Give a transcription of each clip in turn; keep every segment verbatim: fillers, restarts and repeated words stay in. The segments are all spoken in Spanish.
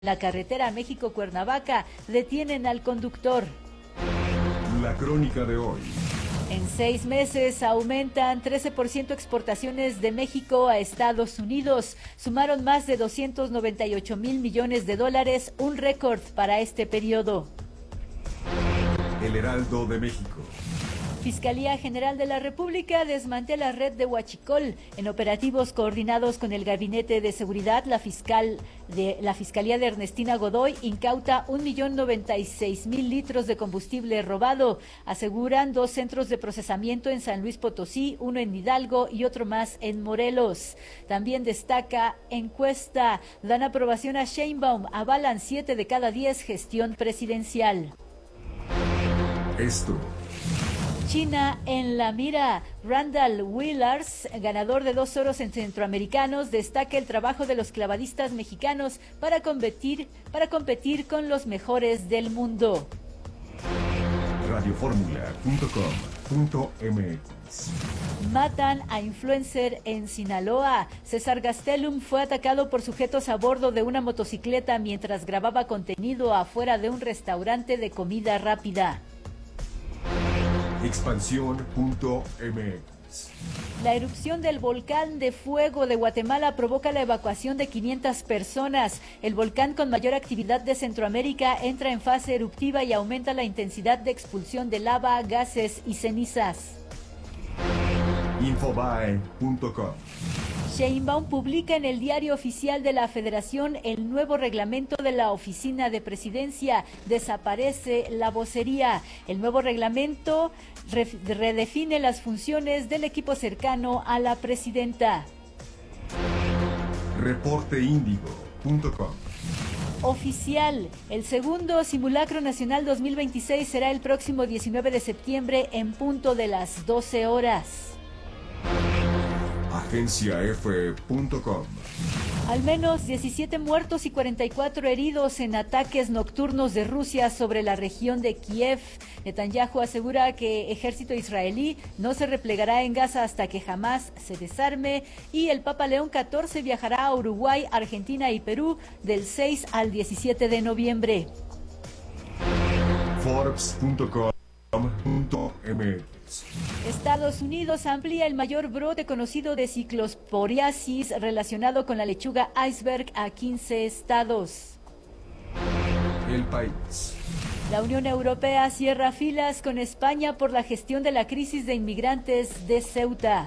La carretera México-Cuernavaca detienen al conductor. La crónica de hoy. En seis meses aumentan trece por ciento exportaciones de México a Estados Unidos. Sumaron más de doscientos noventa y ocho mil millones de dólares, un récord para este periodo. El Heraldo de México. Fiscalía General de la República desmantela red de huachicol. En operativos coordinados con el Gabinete de Seguridad, la fiscal de la Fiscalía de Ernestina Godoy incauta un millón noventa y seis mil litros de combustible robado. Aseguran dos centros de procesamiento en San Luis Potosí, uno en Hidalgo y otro más en Morelos. También destaca encuesta. Dan aprobación a Sheinbaum. Avalan siete de cada diez gestión presidencial. Esto. China en la mira. Randall Willars, ganador de dos oros en centroamericanos, destaca el trabajo de los clavadistas mexicanos para competir, para competir con los mejores del mundo. radioformula punto com punto m x. Matan a influencer en Sinaloa. César Gastelum fue atacado por sujetos a bordo de una motocicleta mientras grababa contenido afuera de un restaurante de comida rápida. Expansión punto m x. La erupción del volcán de fuego de Guatemala provoca la evacuación de quinientas personas. El volcán con mayor actividad de Centroamérica entra en fase eruptiva y aumenta la intensidad de expulsión de lava, gases y cenizas. Infobae punto com. Sheinbaum publica en el Diario Oficial de la Federación el nuevo reglamento de la Oficina de Presidencia. Desaparece la vocería. El nuevo reglamento re- redefine las funciones del equipo cercano a la presidenta. reporte índigo punto com. Oficial, el segundo Simulacro Nacional dos mil veintiséis será el próximo diecinueve de septiembre en punto de las doce horas. Agencia F punto com. Al menos diecisiete muertos y cuarenta y cuatro heridos en ataques nocturnos de Rusia sobre la región de Kiev. Netanyahu asegura que ejército israelí no se replegará en Gaza hasta que jamás se desarme. Y el Papa León catorce viajará a Uruguay, Argentina y Perú del seis al diecisiete de noviembre. Forbes punto com punto m x. Estados Unidos amplía el mayor brote conocido de ciclosporiasis relacionado con la lechuga iceberg a quince estados. El País. La Unión Europea cierra filas con España por la gestión de la crisis de inmigrantes de Ceuta.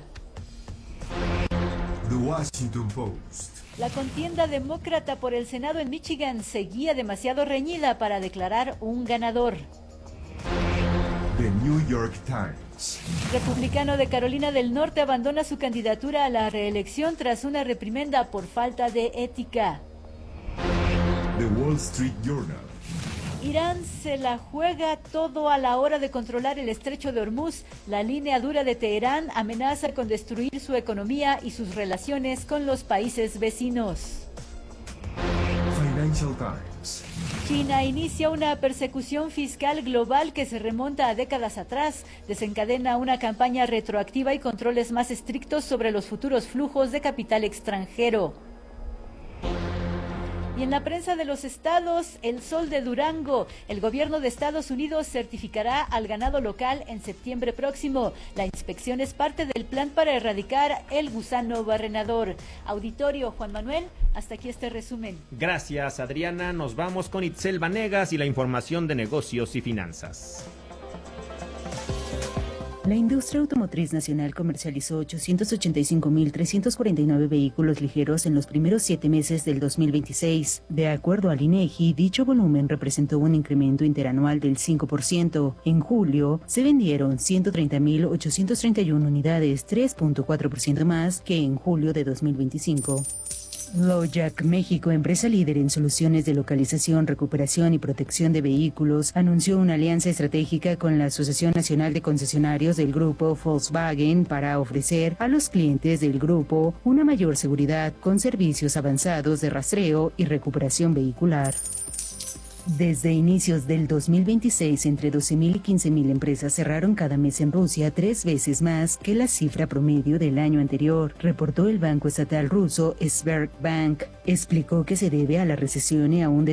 The Washington Post. La contienda demócrata por el Senado en Michigan seguía demasiado reñida para declarar un ganador. The New York Times. Republicano de Carolina del Norte abandona su candidatura a la reelección tras una reprimenda por falta de ética. The Wall Street Journal. Irán se la juega todo a la hora de controlar el estrecho de Hormuz. La línea dura de Teherán amenaza con destruir su economía y sus relaciones con los países vecinos. Financial Times. China inicia una persecución fiscal global que se remonta a décadas atrás. Desencadena una campaña retroactiva y controles más estrictos sobre los futuros flujos de capital extranjero. Y en la prensa de los estados, El Sol de Durango. El gobierno de Estados Unidos certificará al ganado local en septiembre próximo. La inspección es parte del plan para erradicar el gusano barrenador. Auditorio, Juan Manuel, hasta aquí este resumen. Gracias, Adriana. Nos vamos con Itzel Vanegas y la información de negocios y finanzas. La industria automotriz nacional comercializó ochocientos ochenta y cinco mil trescientos cuarenta y nueve vehículos ligeros en los primeros siete meses del dos mil veintiséis. De acuerdo al INEGI, dicho volumen representó un incremento interanual del cinco por ciento. En julio, se vendieron ciento treinta mil ochocientos treinta y uno unidades, tres punto cuatro por ciento más que en julio de dos mil veinticinco. Lojac México, empresa líder en soluciones de localización, recuperación y protección de vehículos, anunció una alianza estratégica con la Asociación Nacional de Concesionarios del Grupo Volkswagen para ofrecer a los clientes del grupo una mayor seguridad con servicios avanzados de rastreo y recuperación vehicular. Desde inicios del dos mil veintiséis, entre doce mil y quince mil empresas cerraron cada mes en Rusia, tres veces más que la cifra promedio del año anterior, reportó el banco estatal ruso Sberbank. Explicó que se debe a la recesión y a un